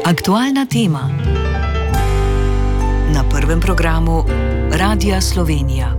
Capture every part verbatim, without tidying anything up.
Aktualna tema na prvem programu Radia Slovenija.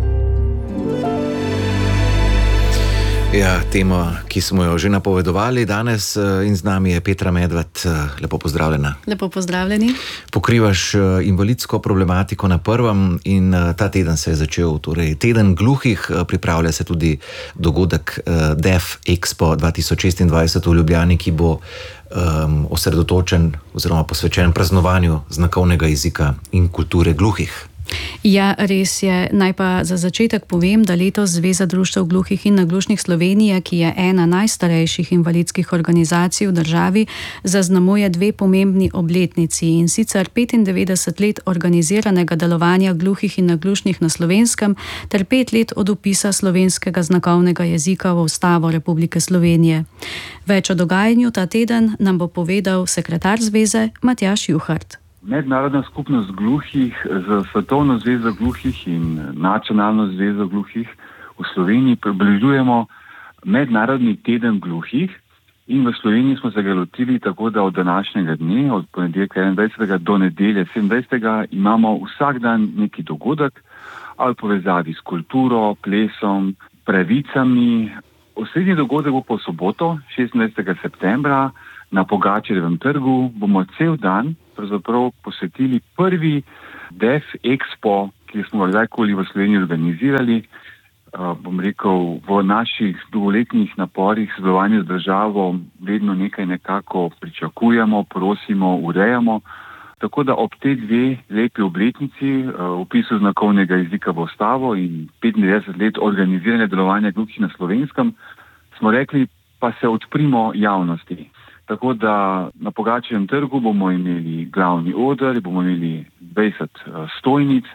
Ja, tema, ki smo jo že napovedovali danes, in z nami je Petra Medved. Lepo pozdravljena. Lepo pozdravljeni. Pokrivaš invalidsko problematiko na prvem in ta teden se je začel, torej teden gluhih, pripravlja se tudi dogodek Deaf Expo dva tisoč šestindvajset v Ljubljani, ki bo um, osredotočen oziroma posvečen praznovanju znakovnega jezika in kulture gluhih. Ja, res je. Naj pa za začetek povem, da letos Zveza društev gluhih in naglušnih Slovenije, ki je ena najstarejših invalidskih organizacij v državi, zaznamuje dve pomembni obletnici, in sicer petindevetdeset let organiziranega delovanja gluhih in naglušnih na Slovenskem ter pet let od vpisa slovenskega znakovnega jezika v Ustavo Republike Slovenije. Več o dogajanju ta teden nam bo povedal sekretar zveze Matjaž Juhart. Mednarodna skupnost gluhih z Svetovno zvezo gluhih in Nacionalno zvezo gluhih v Sloveniji obeležujemo Mednarodni teden gluhih, in v Sloveniji smo se ga lotili tako, da od današnjega dne, od ponedeljka enaindvajsetega do nedelje sedemindvajsetega imamo vsak dan neki dogodek ali povezavi s kulturo, plesom, pravicami. Osrednji dogodek bo po soboto, šestnajstega septembra, na Pogačarjevem trgu. Bomo cel dan pravzaprav posvetili prvi Deaf Expo, ki smo ga kdajkoli v Sloveniji organizirali. Uh, bom rekel, v naših dolgoletnih naporih sodelovanja z državo vedno nekaj nekako pričakujemo, prosimo, urejamo. Tako da ob te dve lepi obletnici, uh, vpisu znakovnega jezika v Ustavo in petindevetdeset let organiziranja delovanja gluhih na Slovenskem, smo rekli, pa se odprimo javnosti. Tako da na Pogačarjevem trgu bomo imeli glavni oder, bomo imeli dvajset stojnic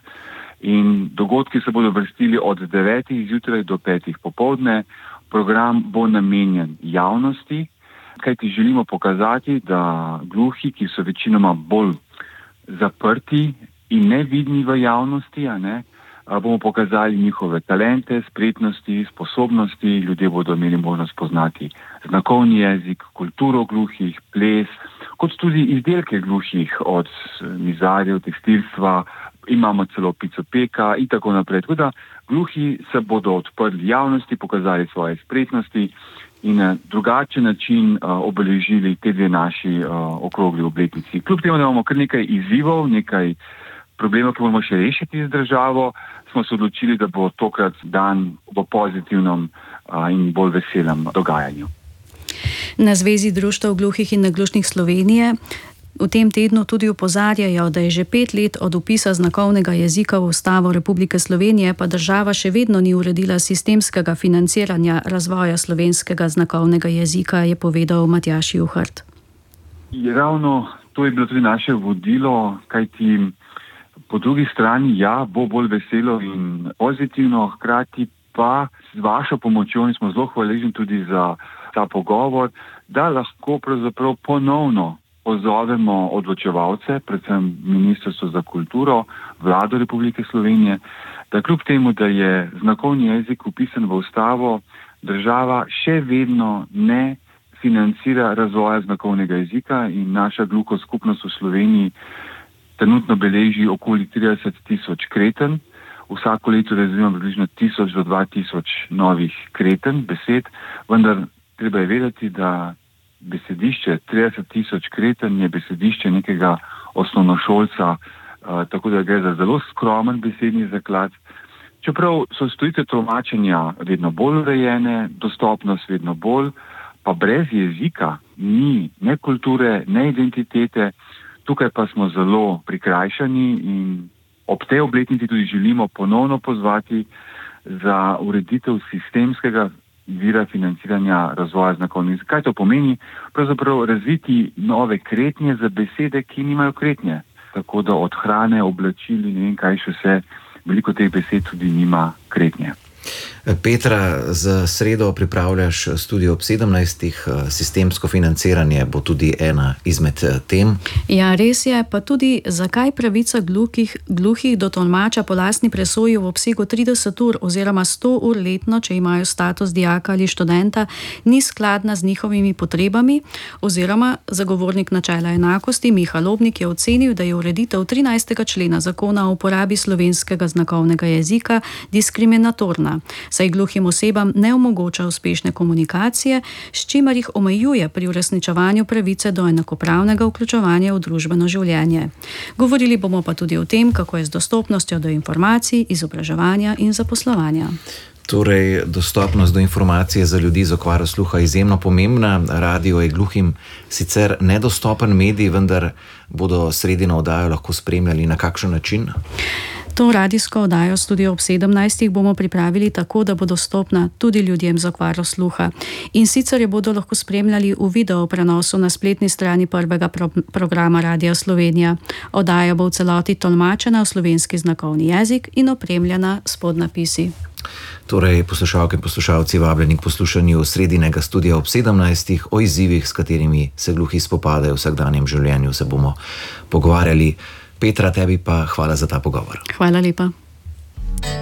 in dogodki se bodo vrstili od devetih zjutraj do petih popoldne. Program bo namenjen javnosti, kajti želimo pokazati, da gluhi, ki so večinoma bolj zaprti in nevidni v javnosti, a ne, bomo pokazali njihove talente, spretnosti, sposobnosti. Ljudje bodo imeli možnost poznati znakovni jezik, kulturo gluhih, ples, kot tudi izdelke gluhih, od mizarjev, tekstilstva, imamo celo picopeka in tako naprej. Tako da gluhi se bodo odprli javnosti, pokazali svoje spretnosti in na drugačen način uh, obeležili te dve naši uh, okrogli obletnici. Kljub temu, da imamo kar nekaj izzivov, nekaj problemov, ki moramo še rešiti z državo, smo se odločili, da bo tokrat dan v pozitivnem uh, in bolj veselem dogajanju. Na Zvezi društev gluhih in naglušnih Slovenije v tem tednu tudi opozarjajo, da je že pet let od vpisa znakovnega jezika v Ustavo Republike Slovenije, pa država še vedno ni uredila sistemskega financiranja razvoja slovenskega znakovnega jezika, je povedal Matjaž Juhart. Ravno to je bilo tudi naše vodilo, kajti po drugi strani, ja, bo bolj veselo in pozitivno, hkrati pa z vašo pomočjo, in smo zelo hvaležni tudi za ta pogovor, da lahko pravzaprav ponovno pozovemo odločevalce, predvsem Ministrstvo za kulturo, Vlado Republike Slovenije, da kljub temu, da je znakovni jezik vpisan v Ustavo, država še vedno ne financira razvoja znakovnega jezika in naša gluho skupnost v Sloveniji trenutno beleži okoli trideset tisoč kreten. Vsako leto razvijamo približno tisoč do dva tisoč novih kreten, besed, vendar treba je vedeti, da besedišče trideset tisoč kreten je besedišče nekega osnovnošolca, uh, tako da gre za zelo skromen besedni zaklad. Čeprav so storitve tolmačenja vedno bolj urejene, dostopnost vedno bolj, pa brez jezika ni ne kulture, ne identitete. Tukaj pa smo zelo prikrajšani in ob tej obletnici tudi želimo ponovno pozvati za ureditev sistemskega vira financiranja razvoja znakovnih jezikov. Kaj to pomeni? Pravzaprav razviti nove kretnje za besede, ki nimajo kretnje. Tako da od hrane, oblačili, ne vem kaj še vse, veliko teh besed tudi nima kretnje. Petra, za sredo pripravljaš studio ob sedemnajstih, sistemsko financiranje bo tudi ena izmed tem. Ja, res je, pa tudi zakaj pravica gluhih, gluhih do tolmača po lastni presoji v obsegu trideset ur oziroma sto ur letno, če imajo status dijaka ali študenta, ni skladna z njihovimi potrebami, oziroma zagovornik načela enakosti Miha Lobnik je ocenil, da je ureditev trinajstega člena zakona o uporabi slovenskega znakovnega jezika diskriminatorna, saj gluhim osebam ne omogoča uspešne komunikacije, s čimer jih omejuje pri uresničevanju pravice do enakopravnega vključevanja v družbeno življenje. Govorili bomo pa tudi o tem, kako je z dostopnostjo do informacij, izobraževanja in zaposlovanja. Torej, dostopnost do informacije za ljudi z okvaro sluha je izjemno pomembna. Radio je gluhim sicer nedostopen medij, vendar bodo sredino oddajo lahko spremljali na kakšen način? To radijsko oddajo Studio ob sedemnajstih bomo pripravili tako, da bo dostopna tudi ljudem z okvaro sluha. In sicer jo bodo lahko spremljali v video prenosu na spletni strani prvega pro programa Radia Slovenija. Oddaja bo v celoti tolmačena v slovenski znakovni jezik in opremljena s podnapisi. Torej, poslušalke in poslušalci, vabljeni k poslušanju sredinega studia ob sedemnajstih. O izzivih, s katerimi se gluhi spopadajo v vsakdanjem življenju, se bomo pogovarjali. Petra, tebi pa hvala za ta pogovor. Hvala lepa.